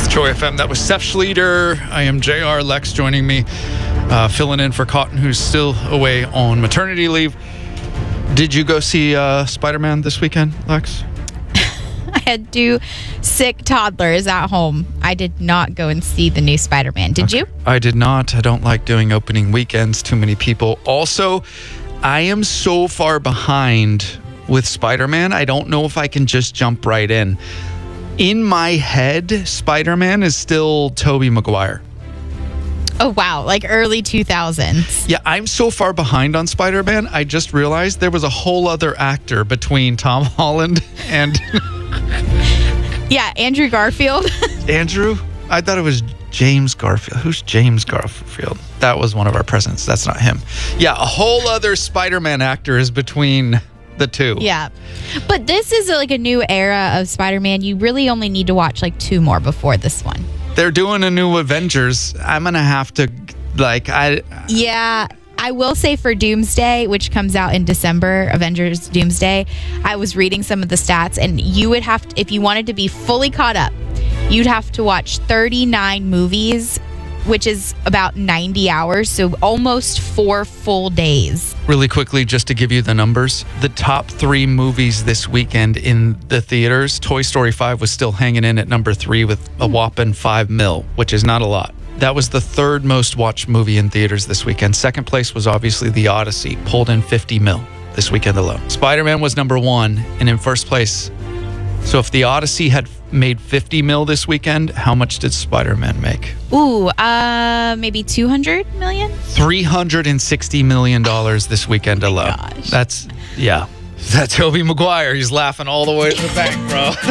Joy FM. That was Seth Schleter. I am JR. Lex joining me, filling in for Cotton, who's still away on maternity leave. Did you go see Spider-Man this weekend, Lex? I had 2 sick toddlers at home. I did not go and see the new Spider-Man. Did you? I did not. I don't like doing opening weekends. Too many people. Also, I am so far behind with Spider-Man. I don't know if I can just jump right in. In my head, Spider-Man is still Tobey Maguire. Oh, wow. Like early 2000s. Yeah, I'm so far behind on Spider-Man. I just realized there was a whole other actor between Tom Holland and... Yeah, Andrew Garfield. Andrew? I thought it was James Garfield. Who's James Garfield? That was one of our presidents. That's not him. Yeah, a whole other Spider-Man actor is between the two. Yeah. But this is like a new era of Spider-Man. You really only need to watch like 2 more before this one. They're doing a new Avengers. I'm going to have to, Yeah. I will say for Doomsday, which comes out in December, Avengers Doomsday, I was reading some of the stats, and you would have to, if you wanted to be fully caught up, you'd have to watch 39 movies, which is about 90 hours, so almost 4 full days. Really quickly, just to give you the numbers, the top 3 movies this weekend in the theaters, Toy Story 5 was still hanging in at number 3 with a whopping $5 million, which is not a lot. That was the 3rd most watched movie in theaters this weekend. Second place was obviously The Odyssey, pulled in $50 million this weekend alone. Spider-Man was number 1, and in first place. So if The Odyssey had made $50 million this weekend, how much did Spider-Man make? Ooh, maybe $200 million? $360 million this weekend alone. Gosh. That's Tobey Maguire. He's laughing all the way to the bank, bro.